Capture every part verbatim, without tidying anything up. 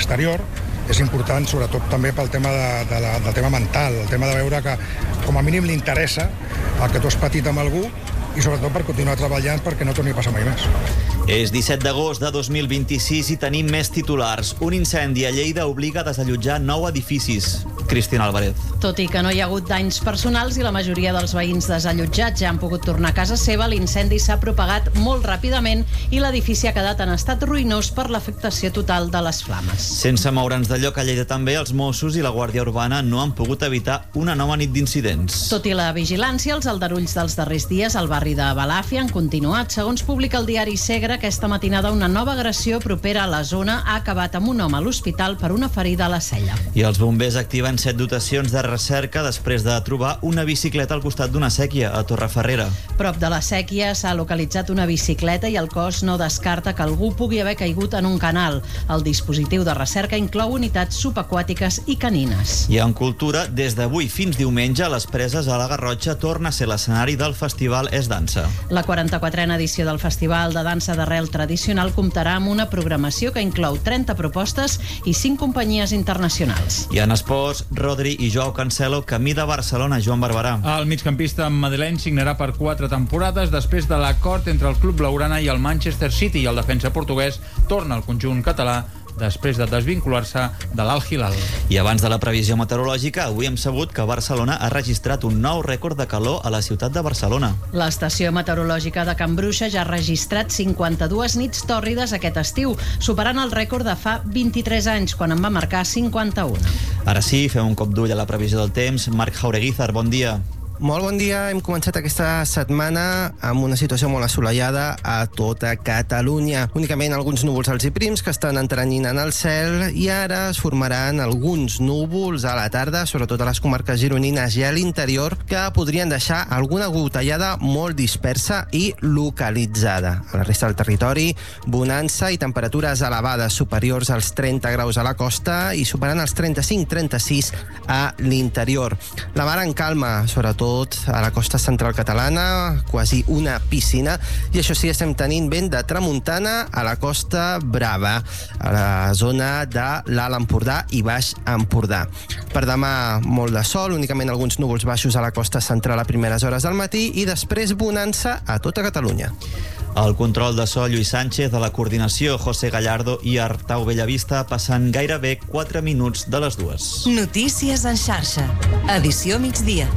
l'exterior és important, sobretot també pel tema de, de la, del tema mental, el tema de veure que com a mínim li interessa el que tu has patit amb algú i sobretot per continuar treballant perquè no torni a passar mai més. És disset d'agost de dos mil vint-i-sis i tenim més titulars. Un incendi a Lleida obliga a desallotjar nou edificis. Cristina Álvarez. Tot i que no hi ha hagut danys personals i la majoria dels veïns desallotjats ja han pogut tornar a casa seva, l'incendi s'ha propagat molt ràpidament i l'edifici ha quedat en estat ruïnós per l'afectació total de les flames. Sense moure'ns de lloc a Lleida també, els Mossos i la Guàrdia Urbana no han pogut evitar una nova nit d'incidents. Tot i la vigilància, els aldarulls dels darrers dies al barri de Balàfia han continuat. Segons publica el diari Segre, aquesta matinada una nova agressió propera a la zona ha acabat amb un home a l'hospital per una ferida a la cella. I els bombers activen set dotacions de recerca després de trobar una bicicleta al costat d'una sèquia a Torreferrera. Prop de la sèquia s'ha localitzat una bicicleta i el cos no descarta que algú pugui haver caigut en un canal. El dispositiu de recerca inclou unitats subaquàtiques i canines. I en cultura, des d'avui fins diumenge, les Preses a la Garrotxa torna a ser l'escenari del festival Es Dansa. La quaranta-quatrena edició del Festival de Dansa d'Arrel Tradicional comptarà amb una programació que inclou trenta propostes i cinc companyies internacionals. I en esports, Rodri i Joao Cancelo, camí de Barcelona. Joan Barberà. El migcampista madrileny signarà per quatre temporades després de l'acord entre el club blaugrana i el Manchester City, i el defensa portuguès torna al conjunt català després de desvincular-se de l'Al-Hilal. I abans de la previsió meteorològica, avui hem sabut que Barcelona ha registrat un nou rècord de calor a la ciutat de Barcelona. L'estació meteorològica de Can Bruixa ja ha registrat cinquanta-dues nits tòrrides aquest estiu, superant el rècord de fa vint-i-tres anys, quan en va marcar cinquanta-una. Ara sí, fem un cop d'ull a la previsió del temps. Marc Jaureguizar, bon dia. Molt bon dia. Hem començat aquesta setmana amb una situació molt assolellada a tota Catalunya. Únicament alguns núvols alts i prims que estan entrenyint el cel, i ara es formaran alguns núvols a la tarda, sobretot a les comarques gironines i a l'interior, que podrien deixar alguna gotellada molt dispersa i localitzada. A la resta del territori, bonança i temperatures elevades superiors als trenta graus a la costa i superant els trenta-cinc trenta-sis a l'interior. La mar en calma, sobretot a la costa central catalana, quasi una piscina, i això sí, estem tenint vent de tramuntana a la Costa Brava, a la zona de l'Alt Empordà i Baix Empordà. Per demà, molt de sol, únicament alguns núvols baixos a la costa central a primeres hores del matí, i després bonança a tota Catalunya. El control de so, Lluís Sánchez, de la coordinació, José Gallardo i Artau Bellavista, passant gairebé quatre minuts de les dues. Notícies en xarxa. Edició migdia.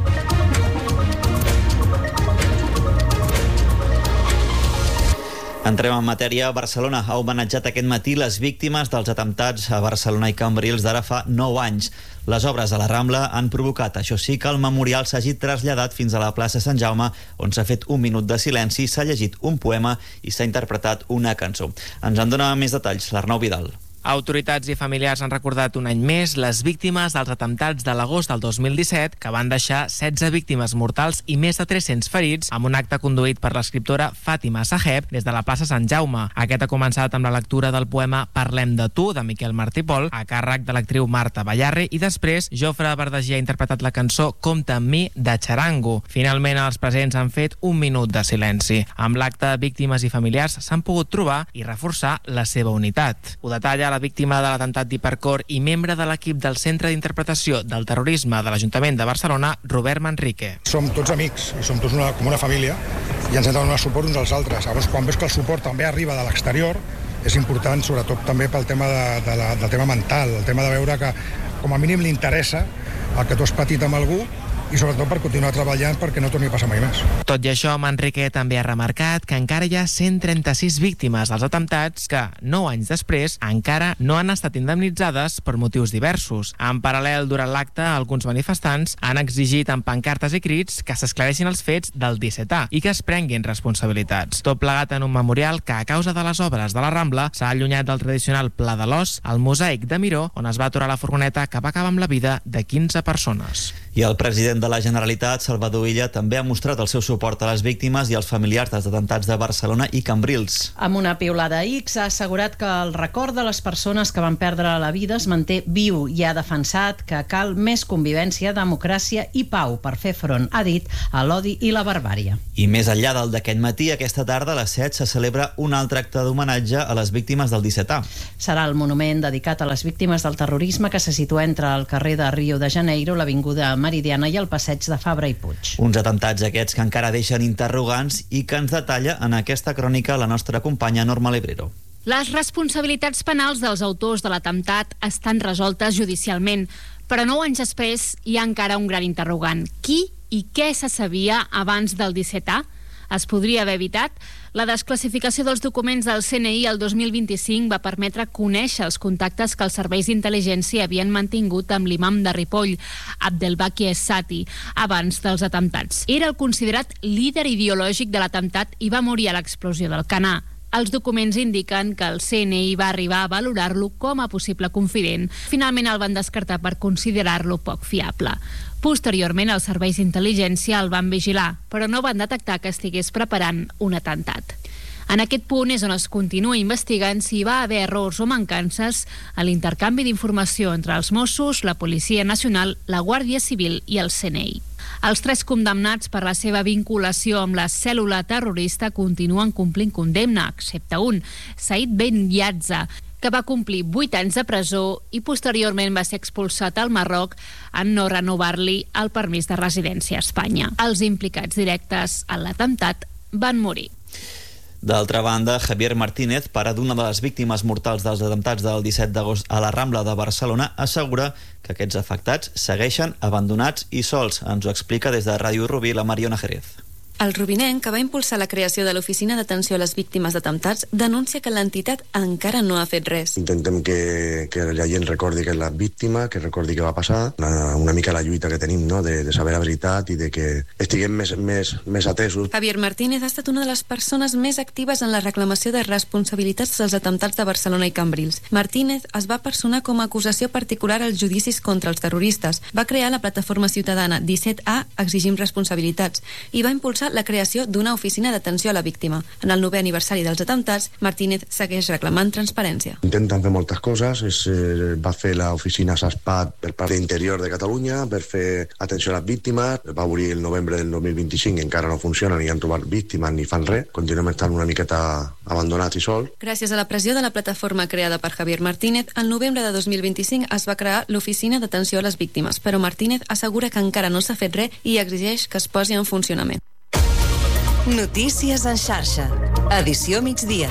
Entrem en matèria. Barcelona ha homenatjat aquest matí les víctimes dels atemptats a Barcelona i Cambrils d'ara fa nou anys. Les obres a la Rambla han provocat, això sí, que el memorial s'hagi traslladat fins a la plaça Sant Jaume, on s'ha fet un minut de silenci, s'ha llegit un poema i s'ha interpretat una cançó. Ens en dona més detalls l'Arnau Vidal. Autoritats i familiars han recordat un any més les víctimes dels atemptats de l'agost del dos mil disset, que van deixar setze víctimes mortals i més de tres-cents ferits, amb un acte conduït per l'escriptora Fàtima Saheb des de la plaça Sant Jaume. Aquest ha començat amb la lectura del poema Parlem de tu, de Miquel Martí Pol, a càrrec de l'actriu Marta Ballarri, i després Jofre Verdaguer ha interpretat la cançó Compta amb mi, de Charango. Finalment, els presents han fet un minut de silenci. Amb l'acte, víctimes i familiars s'han pogut trobar i reforçar la seva unitat. Ho detalla la víctima de l'atemptat d'Hipercor i membre de l'equip del Centre d'Interpretació del Terrorisme de l'Ajuntament de Barcelona, Robert Manrique. Som tots amics i som tots una, com una família, i ens hem de donar suport uns als altres. Llavors, quan veus que el suport també arriba de l'exterior, és important, sobretot també pel tema de, de la, del tema mental, el tema de veure que com a mínim li interessa el que tu has patit amb algú, i sobretot per continuar treballant perquè no torni a passar mai més. Tot i això, Manrique també ha remarcat que encara hi ha cent trenta-sis víctimes dels atemptats que, nou anys després, encara no han estat indemnitzades per motius diversos. En paral·lel, durant l'acte, alguns manifestants han exigit amb pancartes i crits que s'esclareixin els fets del disset A i que es prenguin responsabilitats. Tot plegat en un memorial que, a causa de les obres de la Rambla, s'ha allunyat del tradicional Pla de l'Os, el mosaic de Miró, on es va aturar la furgoneta que va acabar amb la vida de quinze persones. I el president president de la Generalitat, Salvador Illa, també ha mostrat el seu suport a les víctimes i als familiars dels atemptats de Barcelona i Cambrils. Amb una piulada a X ha assegurat que el record de les persones que van perdre la vida es manté viu i ha defensat que cal més convivència, democràcia i pau per fer front, ha dit, a l'odi i la barbària. I més enllà del d'aquest matí, aquesta tarda a les set se celebra un altre acte d'homenatge a les víctimes del disset A. Serà el monument dedicat a les víctimes del terrorisme que se situa entre el carrer de Rio de Janeiro, l'Avinguda Meridiana i el passeig de Fabra i Puig. Uns atemptats aquests que encara deixen interrogants i que ens detalla en aquesta crònica la nostra companya Norma Lebrero. Les responsabilitats penals dels autors de l'atemptat estan resoltes judicialment, però nou anys després hi ha encara un gran interrogant. Qui i què se sabia abans del disset A? Es podria haver evitat? La desclassificació dels documents del C N I el dos mil vint-i-cinc va permetre conèixer els contactes que els serveis d'intel·ligència havien mantingut amb l'imam de Ripoll, Abdelbaki Es-Sati, abans dels atemptats. Era el considerat líder ideològic de l'atemptat i va morir a l'explosió del Canà. Els documents indiquen que el C N I va arribar a valorar-lo com a possible confident. Finalment el van descartar per considerar-lo poc fiable. Posteriorment, els serveis d'intel·ligència el van vigilar, però no van detectar que estigués preparant un atemptat. En aquest punt és on es continua investigant si hi va haver errors o mancances a l'intercanvi d'informació entre els Mossos, la Policia Nacional, la Guàrdia Civil i el C N I. Els tres condemnats per la seva vinculació amb la cèl·lula terrorista continuen complint condemna, excepte un, Said Ben Yatza, que va complir vuit anys de presó i posteriorment va ser expulsat al Marroc en no renovar-li el permís de residència a Espanya. Els implicats directes en l'atemptat van morir. D'altra banda, Javier Martínez, pare d'una de les víctimes mortals dels atemptats del disset d'agost a la Rambla de Barcelona, assegura que aquests afectats segueixen abandonats i sols. Ens ho explica des de Ràdio Rubí la Mariona Jerez. El rubinenc, que va impulsar la creació de l'Oficina d'Atenció a les Víctimes d'Atemptats, denuncia que l'entitat encara no ha fet res. Intentem que, que la gent recordi que és la víctima, que recordi què va passar, una, una mica la lluita que tenim, no?, de, de saber la veritat i de que estiguem més, més, més atesos. Javier Martínez ha estat una de les persones més actives en la reclamació de responsabilitats dels atemptats de Barcelona i Cambrils. Martínez es va personar com a acusació particular als judicis contra els terroristes. Va crear la plataforma ciutadana disset A Exigim Responsabilitats i va impulsar la creació d'una oficina d'atenció a la víctima. En el novè aniversari dels atemptats, Martínez segueix reclamant transparència. Intenten fer moltes coses. Es, eh, va fer l'oficina SASPAT per part d'interior de Catalunya per fer atenció a les víctimes. Va obrir el novembre del dos mil vint-i-cinc i encara no funciona, ni han trobat víctimes ni fan res. Continuem estant una miqueta abandonats i sols. Gràcies a la pressió de la plataforma creada per Javier Martínez, el novembre de dos mil vint-i-cinc es va crear l'oficina d'atenció a les víctimes, però Martínez assegura que encara no s'ha fet res i exigeix que es posi en funcionament. Notícies en xarxa. Edició migdia.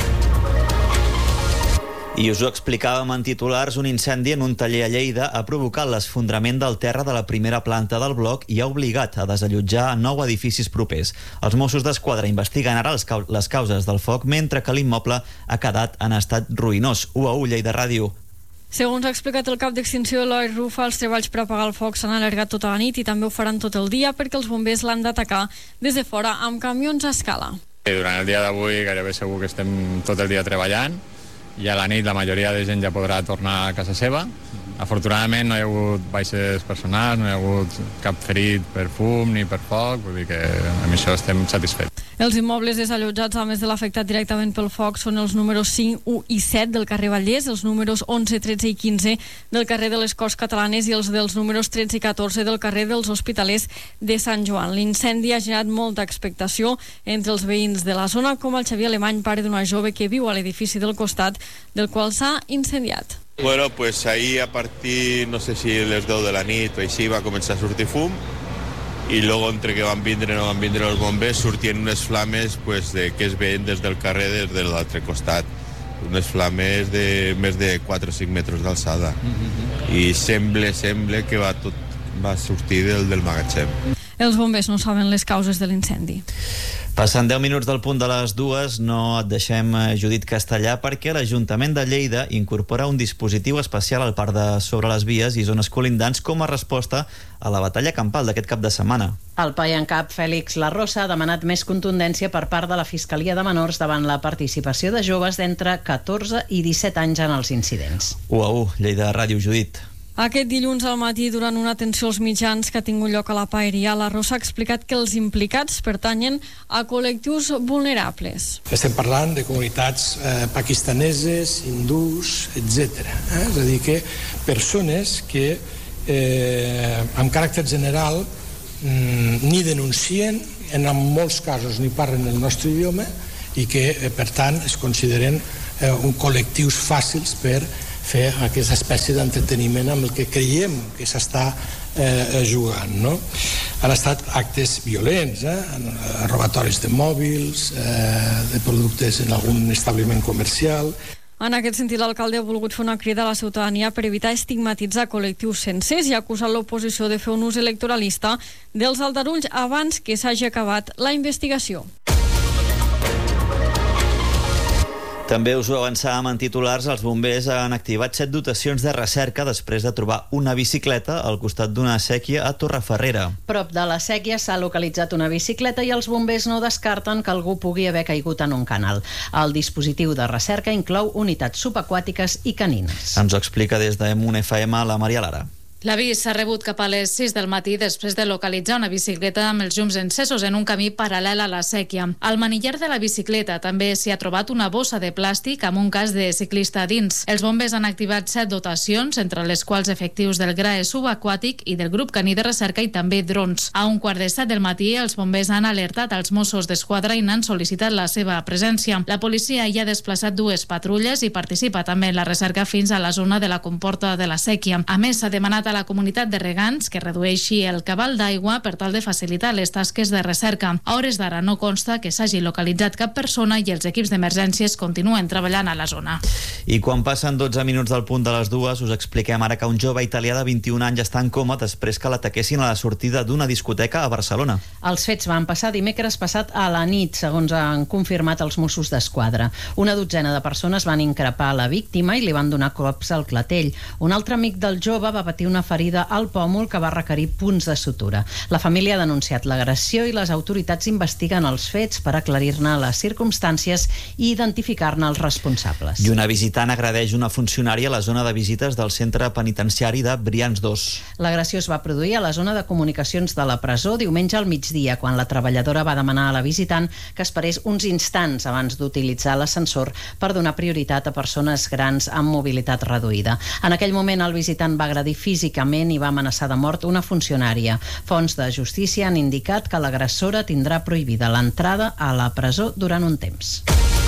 I us ho explicàvem en titulars, un incendi en un taller a Lleida ha provocat l'esfondrament del terra de la primera planta del bloc i ha obligat a desallotjar nou edificis propers. Els Mossos d'Esquadra investiguen ara les causes del foc, mentre que l'immoble ha quedat en estat ruïnós. u a u Lleida Ràdio. Segons ha explicat el cap d'extinció Eloi Rufa, els treballs per apagar el foc s'han allargat tota la nit i també ho faran tot el dia perquè els bombers l'han d'atacar des de fora amb camions a escala. Durant el dia d'avui gairebé segur que estem tot el dia treballant i a la nit la majoria de gent ja podrà tornar a casa seva. Afortunadament no hi ha hagut baixes personals, no hi ha hagut cap ferit per fum ni per foc, vull dir que amb això estem satisfets. Els immobles desallotjats, a més de l'afectat directament pel foc, són els números cinc, u i set del carrer Vallès, els números onze, tretze i quinze del carrer de les Corts Catalanes i els dels números tretze i catorze del carrer dels Hospitalers de Sant Joan. L'incendi ha generat molta expectació entre els veïns de la zona, com el Xavier Alemany, pare d'una jove que viu a l'edifici del costat, del qual s'ha incendiat. Bueno, pues ahir a partir, no sé si les deu de la nit o així, va començar a sortir fum i luego entre que van vindre no van vindre els bombers sortien unes flames pues, de, que es veien des del carrer des de l'altre costat, unes flames de més de quatre o cinc metres d'alçada mm-hmm. i sembla, sembla que va, tot, va sortir del, del magatzem. Els bombers no saben les causes de l'incendi. Passant deu minuts del punt de les dues, no et deixem, Judit Castellà, perquè l'Ajuntament de Lleida incorpora un dispositiu especial al parc de sobre les vies i zones colindants com a resposta a la batalla campal d'aquest cap de setmana. El pai en cap Fèlix Larrosa ha demanat més contundència per part de la Fiscalia de Menors davant la participació de joves d'entre catorze i disset anys en els incidents. u a u, Lleida Ràdio, Judit. Aquest dilluns al matí, durant una atenció als mitjans que ha tingut lloc a la Paeria, la Rosa ha explicat que els implicats pertanyen a col·lectius vulnerables. Estem parlant de comunitats eh, pakistaneses, hindús, etcètera. Eh? És a dir, que persones que eh, amb caràcter general mm, ni denuncien, en molts casos ni parlen el nostre idioma i que, eh, per tant, es consideren eh, un col·lectius fàcils per fer aquesta espècie d'entreteniment amb el que creiem que s'està eh, jugant, no? Han estat actes violents, eh? robatoris de mòbils, eh, de productes en algun establiment comercial. En aquest sentit, l'alcalde ha volgut fer una crida a la ciutadania per evitar estigmatitzar col·lectius sencers i ha acusat l'oposició de fer un ús electoralista dels aldarulls abans que s'hagi acabat la investigació. També us ho avançàvem en titulars, els bombers han activat set dotacions de recerca després de trobar una bicicleta al costat d'una séquia a Torreferrera. Prop de la séquia s'ha localitzat una bicicleta i els bombers no descarten que algú pugui haver caigut en un canal. El dispositiu de recerca inclou unitats subaquàtiques i canines. Ens ho explica des de Munt F M la Maria Lara. L'avís s'ha rebut cap a les sis del matí després de localitzar una bicicleta amb els llums encesos en un camí paral·lel a la séquia. Al manillar de la bicicleta també s'hi ha trobat una bossa de plàstic amb un cas de ciclista dins. Els bombers han activat set dotacions, entre les quals efectius del G R A E subaquàtic i del grup caní de recerca i també drons. A un quart de set del matí, els bombers han alertat als Mossos d'Esquadra i n'han sol·licitat la seva presència. La policia hi ha desplaçat dues patrulles i participa també en la recerca fins a la zona de la comporta de la séquia. A més, s'ha demanat a la comunitat de regants que redueixi el cabal d'aigua per tal de facilitar les tasques de recerca. A hores d'ara no consta que s'hagi localitzat cap persona i els equips d'emergències continuen treballant a la zona. I quan passen dotze minuts del punt de les dues, us expliquem ara que un jove italià de vint-i-un anys està en coma després que l'ataquessin a la sortida d'una discoteca a Barcelona. Els fets van passar dimecres passat a la nit, segons han confirmat els Mossos d'Esquadra. Una dotzena de persones van increpar la víctima i li van donar cops al clatell. Un altre amic del jove va patir una ferida al pòmul que va requerir punts de sutura. La família ha denunciat l'agressió i les autoritats investiguen els fets per aclarir-ne les circumstàncies i identificar-ne els responsables. I una visitant agredeix una funcionària a la zona de visites del centre penitenciari de Brians dos. L'agressió es va produir a la zona de comunicacions de la presó diumenge al migdia, quan la treballadora va demanar a la visitant que esperés uns instants abans d'utilitzar l'ascensor per donar prioritat a persones grans amb mobilitat reduïda. En aquell moment el visitant va agredir físicament i va amenaçar de mort una funcionària. Fonts de justícia han indicat que l'agressora tindrà prohibida l'entrada a la presó durant un temps.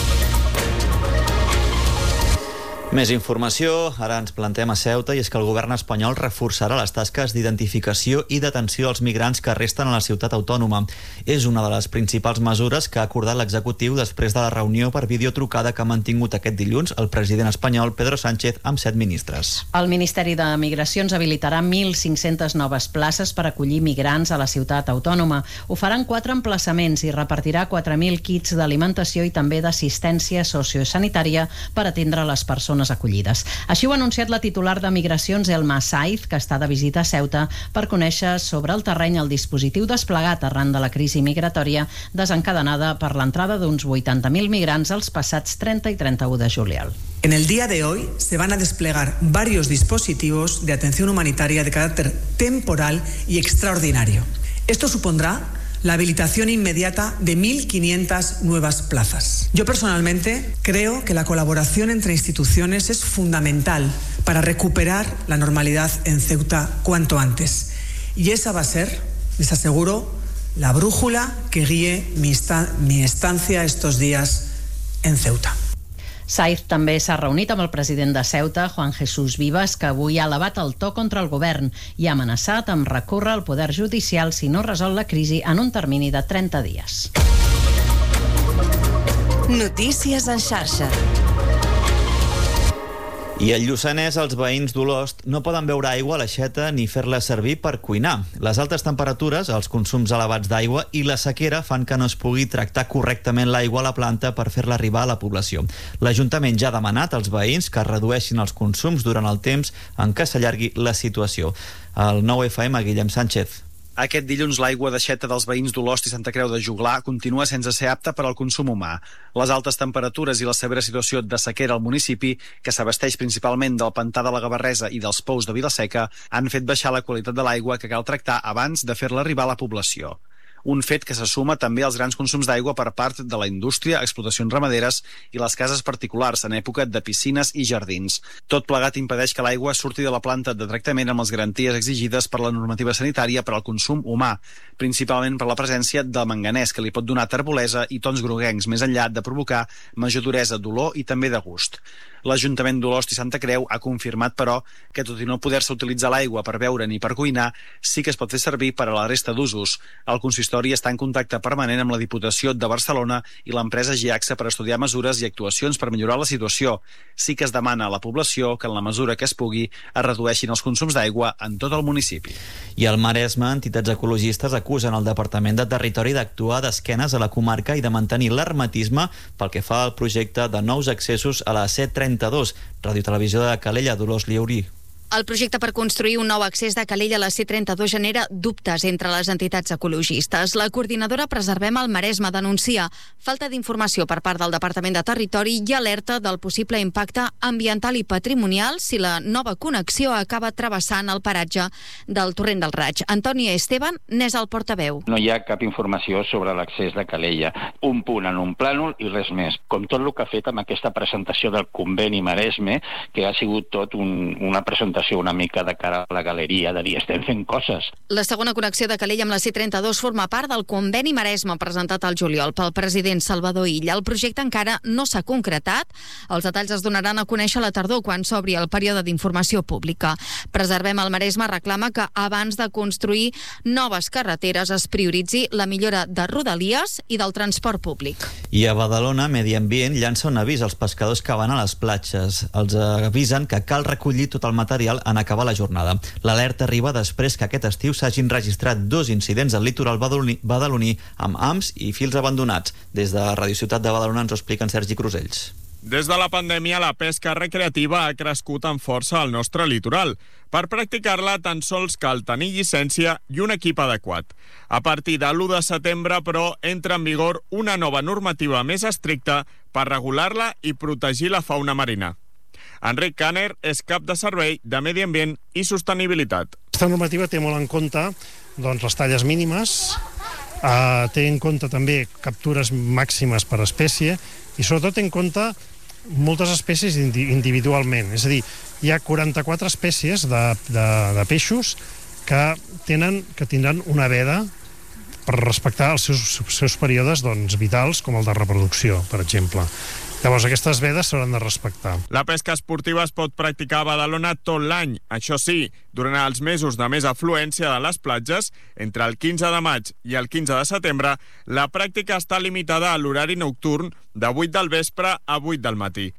Més informació, ara ens plantem a Ceuta, i és que el govern espanyol reforçarà les tasques d'identificació i detenció als migrants que resten a la ciutat autònoma. És una de les principals mesures que ha acordat l'executiu després de la reunió per videotrucada que ha mantingut aquest dilluns el president espanyol Pedro Sánchez amb set ministres. El Ministeri de Migracions habilitarà mil cinc-centes noves places per acollir migrants a la ciutat autònoma. Ho faran quatre emplaçaments i repartirà quatre mil kits d'alimentació i també d'assistència sociosanitària per atendre les persones acollides. Així ho ha anunciat la titular de Migracions, Elma Saiz, que està de visita a Ceuta per conèixer sobre el terreny el dispositiu desplegat arran de la crisi migratòria desencadenada per l'entrada d'uns vuitanta mil migrants els passats trenta i trenta-u de juliol. En el día de hoy se van a desplegar varios dispositivos de atención humanitaria de carácter temporal y extraordinario. Esto supondrá la habilitación inmediata de mil quinientas nuevas plazas. Yo personalmente creo que la colaboración entre instituciones es fundamental para recuperar la normalidad en Ceuta cuanto antes. Y esa va a ser, les aseguro, la brújula que guíe mi, esta- mi estancia estos días en Ceuta. Saiz també s'ha reunit amb el president de Ceuta, Juan Jesús Vivas, que avui ha elevat el to contra el govern i ha amenaçat amb recórrer al poder judicial si no resol la crisi en un termini de trenta dies. Notícies en xarxa. I al Lluçanès, els veïns d'Olost no poden beure aigua a l'aixeta ni fer-la servir per cuinar. Les altes temperatures, els consums elevats d'aigua i la sequera fan que no es pugui tractar correctament l'aigua a la planta per fer-la arribar a la població. L'Ajuntament ja ha demanat als veïns que redueixin els consums durant el temps en què s'allargui la situació. El nou F M, Guillem Sánchez. Aquest dilluns l'aigua d'aixeta dels veïns d'Olost i Santa Creu de Joglar continua sense ser apta per al consum humà. Les altes temperatures i la severa situació de sequera al municipi, que s'abasteix principalment del pantà de la Gavarresa i dels pous de Vilaseca, han fet baixar la qualitat de l'aigua que cal tractar abans de fer-la arribar a la població. Un fet que se suma també als grans consums d'aigua per part de la indústria, explotacions ramaderes i les cases particulars en època de piscines i jardins. Tot plegat impedeix que l'aigua surti de la planta de tractament amb les garanties exigides per la normativa sanitària per al consum humà, principalment per la presència de manganès, que li pot donar terbolesa i tons groguencs, més enllà de provocar major duresa, dolor i també de gust. L'Ajuntament d'Olost i Santa Creu ha confirmat, però, que tot i no poder-se utilitzar l'aigua per beure ni per cuinar, sí que es pot fer servir per a la resta d'usos. El consistori està en contacte permanent amb la Diputació de Barcelona i l'empresa Giaxa per estudiar mesures i actuacions per millorar la situació. Sí que es demana a la població que, en la mesura que es pugui, es redueixin els consums d'aigua en tot el municipi. I al Maresme, entitats ecologistes acusen el Departament de Territori d'actuar d'esquenes a la comarca i de mantenir l'hermetisme pel que fa al projecte de nous accessos a la C trenta-dos, Ràdio Televisió de Calella, Dolors Lliurí. El projecte per construir un nou accés de Calella a la C trenta-dos genera dubtes entre les entitats ecologistes. La coordinadora Preservem el Maresme denuncia falta d'informació per part del Departament de Territori i alerta del possible impacte ambiental i patrimonial si la nova connexió acaba travessant el paratge del Torrent del Raig. Antoni Esteban n'és el portaveu. No hi ha cap informació sobre l'accés de Calella. Un punt en un plànol i res més. Com tot el que ha fet amb aquesta presentació del conveni Maresme, que ha sigut tot un, una presentació una mica de cara a la galeria, de dir, estem fent coses. La segona connexió de Calella amb la C trenta-dos forma part del conveni Maresme presentat al juliol pel president Salvador Illa. El projecte encara no s'ha concretat. Els detalls es donaran a conèixer a la tardor quan s'obri el període d'informació pública. Preservem el Maresme reclama que abans de construir noves carreteres es prioritzi la millora de rodalies i del transport públic. I a Badalona, Medi Ambient llança un avís als pescadors que van a les platges. Els avisen que cal recollir tot el material en acabar la jornada. L'alerta arriba després que aquest estiu s'hagin registrat dos incidents al litoral badaloní, badaloní amb hams i fils abandonats. Des de Radio Ciutat de Badalona ens ho expliquen Sergi Crusells. Des de la pandèmia, la pesca recreativa ha crescut amb força al nostre litoral. Per practicar-la, tan sols cal tenir llicència i un equip adequat. A partir de l'u de setembre, però, entra en vigor una nova normativa més estricta per regular-la i protegir la fauna marina. Enric Kanner és cap de servei de Medi Ambient i Sostenibilitat. Aquesta normativa té molt en compte doncs, les talles mínimes, eh, té en compte també captures màximes per espècie i sobretot té en compte moltes espècies individualment. És a dir, hi ha quaranta-quatre espècies de, de, de peixos que, tenen, que tindran una veda per respectar els seus, seus períodes doncs, vitals, com el de reproducció, per exemple. Llavors, aquestes vedes s'hauran de respectar. La pesca esportiva es pot practicar a Badalona tot l'any. Això sí, durant els mesos de més afluència de les platges, entre el quinze de maig i el quinze de setembre, la pràctica està limitada a l'horari nocturn de vuit del vespre a vuit del matí.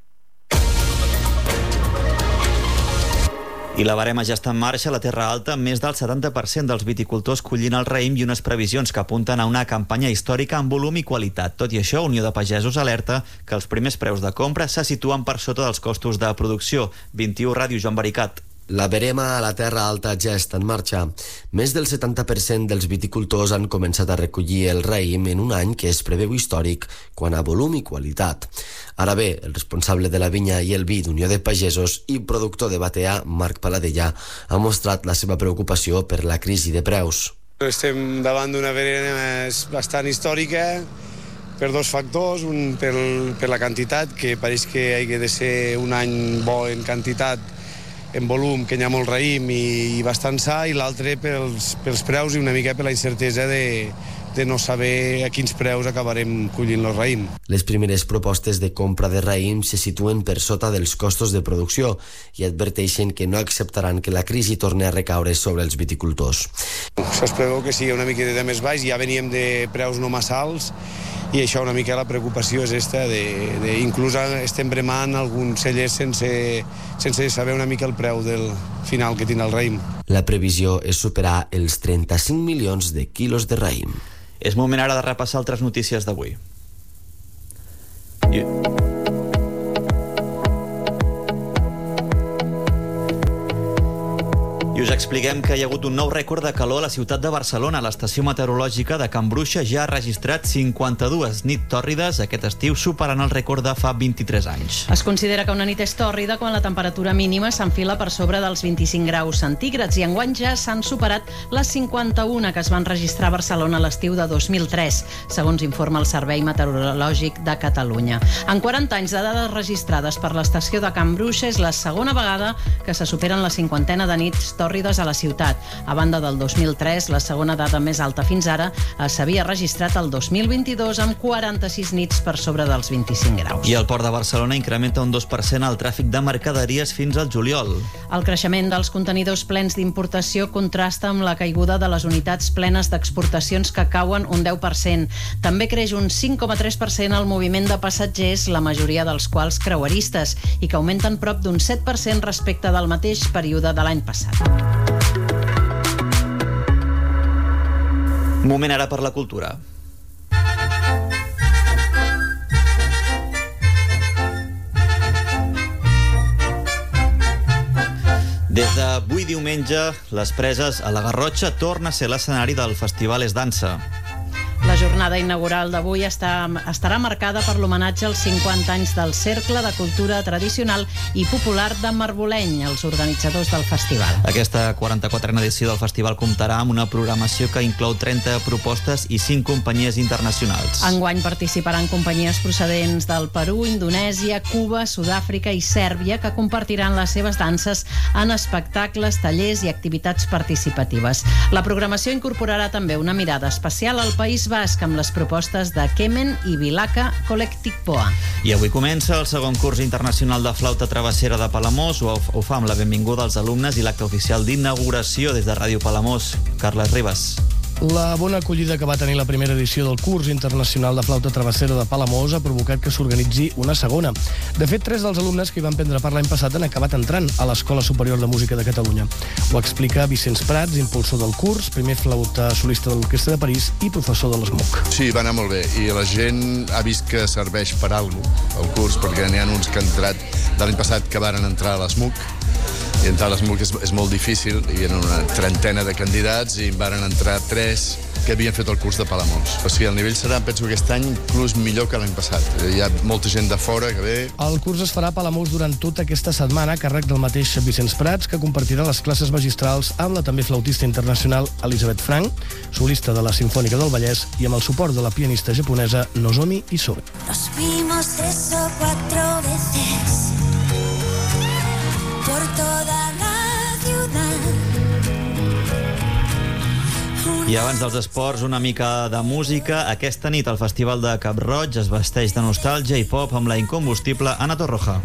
I la barema ja està en marxa a la Terra Alta, amb més del setanta per cent dels viticultors collint el raïm i unes previsions que apunten a una campanya històrica en volum i qualitat. Tot i això, Unió de Pagesos alerta que els primers preus de compra se situen per sota dels costos de producció. vint-i-u Ràdio, Joan Baricat. La verema a la Terra Alta ja està en marxa. Més del setanta per cent dels viticultors han començat a recollir el raïm en un any que es preveu històric quant a volum i qualitat. Ara bé, el responsable de la vinya i el vi d'Unió de Pagesos i productor de Batea, Marc Paladella, ha mostrat la seva preocupació per la crisi de preus. Estem davant d'una verema bastant històrica per dos factors, un per, per la quantitat, que pareix que ha de ser un any bo en quantitat, en volum, que hi ha molt raïm i, i bastant sa, i l'altre pels, pels preus i una mica per la incertesa de, de no saber a quins preus acabarem collint el raïm. Les primeres propostes de compra de raïm se situen per sota dels costos de producció i adverteixen que no acceptaran que la crisi torni a recaure sobre els viticultors. Es preveu que sigui una miqueta més baix, ja veníem de preus no massa alts, i això una mica la preocupació és esta, de, de inclús estem bremant alguns cellers sense, sense saber una mica el preu del final que tindrà el raïm. La previsió és superar els trenta-cinc milions de quilos de raïm. És moment ara de repassar altres notícies d'avui. I... I us expliquem que hi ha hagut un nou rècord de calor a la ciutat de Barcelona. L'estació meteorològica de Can Bruixa ja ha registrat cinquanta-dues nits tòrrides aquest estiu, superant el rècord de fa vint-i-tres anys. Es considera que una nit és tòrrida quan la temperatura mínima s'enfila per sobre dels vint-i-cinc graus centígrads i enguany ja s'han superat les cinquanta-una que es van registrar a Barcelona a l'estiu de dos mil tres, segons informa el Servei Meteorològic de Catalunya. En quaranta anys de dades registrades per l'estació de Can Bruixa és la segona vegada que se superen la cinquantena de nits tòrrides a la ciutat. A banda del dos mil tres, la segona data més alta fins ara s'havia registrat el dos mil vint-i-dos amb quaranta-sis nits per sobre dels vint-i-cinc graus. I el Port de Barcelona incrementa un dos per cent el tràfic de mercaderies fins al juliol. El creixement dels contenidors plens d'importació contrasta amb la caiguda de les unitats plenes d'exportacions que cauen un deu per cent. També creix un cinc coma tres per cent el moviment de passatgers, la majoria dels quals creueristes, i que augmenten prop d'un set per cent respecte del mateix període de l'any passat. Moment ara per la cultura. Des d'avui diumenge, les Preses a la Garrotxa torna a ser l'escenari del Festival Es Dansa. La jornada inaugural d'avui està, estarà marcada per l'homenatge als cinquanta anys del Cercle de Cultura Tradicional i Popular de Marboleny, els organitzadors del festival. Aquesta quaranta-quatrena edició del festival comptarà amb una programació que inclou trenta propostes i cinc companyies internacionals. Enguany participaran companyies procedents del Perú, Indonèsia, Cuba, Sud-àfrica i Sèrbia, que compartiran les seves danses en espectacles, tallers i activitats participatives. La programació incorporarà també una mirada especial al País Basc amb les propostes de Kemen i Vilaca Collectic Poa. I avui comença el segon curs internacional de flauta travessera de Palamós. Ho, ho fa amb la benvinguda als alumnes i l'acte oficial d'inauguració des de Ràdio Palamós. Carles Ribas. La bona acollida que va tenir la primera edició del curs internacional de flauta travessera de Palamós ha provocat que s'organitzi una segona. De fet, tres dels alumnes que hi van prendre part l'any passat han acabat entrant a l'Escola Superior de Música de Catalunya. Ho explica Vicenç Prats, impulsor del curs, primer flauta solista de l'Orquestra de París i professor de l'ESMUC. Sí, va anar molt bé i la gent ha vist que serveix per alguna cosa el curs, perquè n'hi ha uns que han entrat de l'any passat que varen entrar a l'ESMUC, i entrar a l'ESMUC és, és molt difícil, hi havia una trentena de candidats i varen entrar tres que havien fet el curs de Palamós. O sigui, el nivell serà, penso, aquest any inclús millor que l'any passat. Hi ha molta gent de fora que ve. El curs es farà a Palamós durant tota aquesta setmana, a càrrec del mateix Vicenç Prats, que compartirà les classes magistrals amb la també flautista internacional Elisabeth Frank, solista de la Simfònica del Vallès, i amb el suport de la pianista japonesa Nozomi Isobe. Nos vimos tres o cuatro veces por toda la ciudad. I abans dels esports, una mica de música. Aquesta nit el Festival de Cap-roig es vesteix de nostàlgia i pop amb la incombustible Ana Torroja.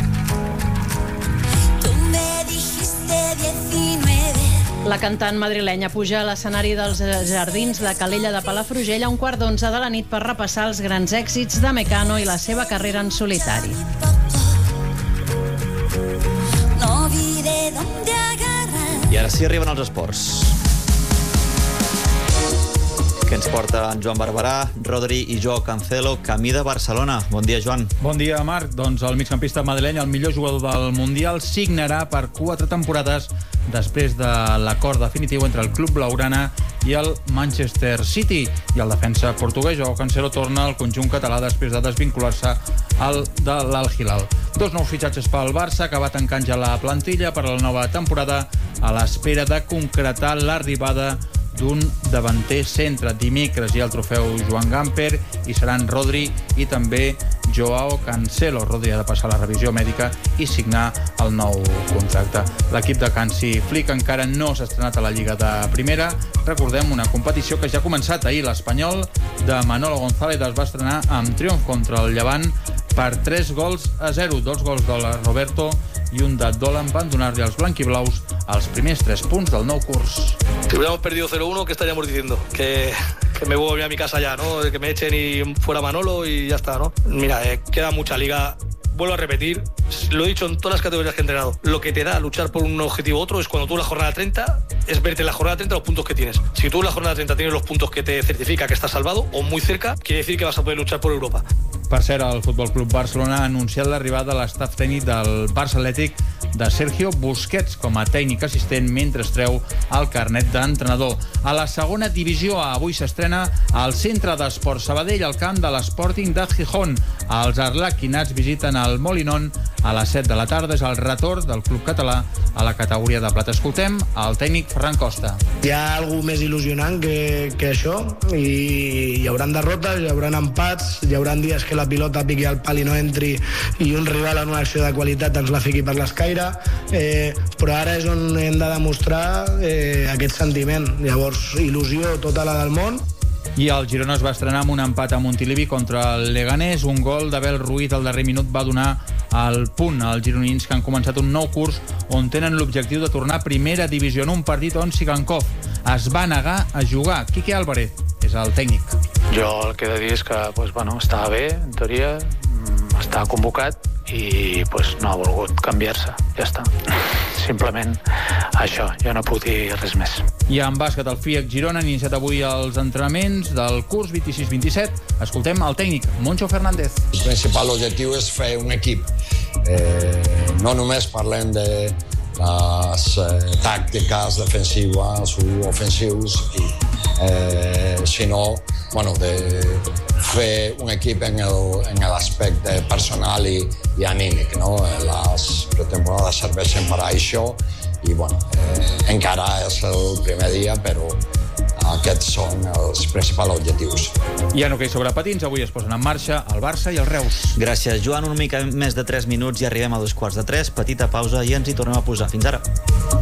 La cantant madrilenya puja a l'escenari dels Jardins de Calella de Palafrugell a un quart d'onze de la nit per repassar els grans èxits de Mecano i la seva carrera en solitari. I ara sí arriben els esports. Que ens porta en Joan Barberà, Rodri i Joao Cancelo, camí de Barcelona. Bon dia, Joan. Bon dia, Marc. Doncs el migcampista madrileny, el millor jugador del Mundial, signarà per quatre temporades després de l'acord definitiu entre el club blaugrana i el Manchester City. I el defensa portuguès, Joao Cancelo, torna al conjunt català després de desvincular-se al de l'Al-Hilal. Dos nous fitxatges pel Barça, que va tancant ja la plantilla per a la nova temporada a l'espera de concretar l'arribada d'un davanter centre. Dimecres hi ha el trofeu Joan Gamper i seran Rodri i també Joao Cancelo. Rodri ha de passar la revisió mèdica i signar el nou contracte. L'equip de Hansi Flick encara no s'ha estrenat a la Lliga de Primera. Recordem una competició que ja ha començat ahir. L'Espanyol de Manolo González es va estrenar amb triomf contra el Llevant per tres gols a zero. Dos gols de Roberto i un de Dolan van donar-li als blanquiblaus els primers tres punts del nou curs. Si hubiéramos perdido cero uno, ¿qué estaríamos diciendo? Que, que me voy a mi casa ya, ¿no? Que me echen y fuera Manolo y ya está, ¿no? Mira, eh, queda mucha liga. Vuelvo a repetir, lo he dicho en todas las categorías que he entrenado. Lo que te da luchar por un objetivo u otro es cuando tú en la jornada treinta, es verte en la jornada treinta los puntos que tienes. Si tú en la jornada treinta tienes los puntos que te certifica que estás salvado o muy cerca, quiere decir que vas a poder luchar por Europa. Per cert, el Futbol Club Barcelona ha anunciat l'arribada de l'estaf tècnic del Barça Atlètic de Sergio Busquets com a tècnic assistent mentre es treu el carnet d'entrenador. A la segona divisió A avui s'estrena al Centre d'Esport Sabadell al camp de l'Sporting de Gijón. Els arlequinats visiten el Molinón a les set de la tarda. És el retorn del club català a la categoria de plata. Escoltem el tècnic Ferran Costa. Hi ha alguna més il·lusionant que, que això, i hi haurà derrotes, hi haurà empats, hi haurà dies que la pilota piqui al pal i no entri i un rival en una acció de qualitat ens la fiqui per l'escaire, eh, però ara és on hem de demostrar eh, aquest sentiment. Llavors, il·lusió tota la del món. I el Girona es va estrenar amb un empat a Montilivi contra el Leganés. Un gol d'Abel Ruiz al darrer minut va donar el punt als gironins, que han començat un nou curs on tenen l'objectiu de tornar a primera divisió en un partit on Sigankov es va negar a jugar. Quique Álvarez és el tècnic. Jo el que he de dir és que pues, bueno, estava bé, en teoria, estava convocat i pues, no ha volgut canviar-se. Ja està. Simplement això, jo no puc dir res més. I en bàsquet, el F I E C Girona han iniciat avui els entrenaments del curs vint-i-sis vint-i-set. Escoltem el tècnic, Moncho Fernández. El principal objectiu és fer un equip. Eh, no només parlem de les eh, tàctiques defensives o ofensius, i, eh, sinó bueno, de fer un equip en l'aspecte personal i, i anímic. No? Les pretemporades serveixen per a això i bueno, eh, encara és el primer dia, però aquests són els principals objectius. I en hoquei sobre patins, avui es posen en marxa el Barça i el Reus. Gràcies, Joan. Una mica més de tres minuts i arribem a dos quarts de tres. Petita pausa i ens hi tornem a posar. Fins ara.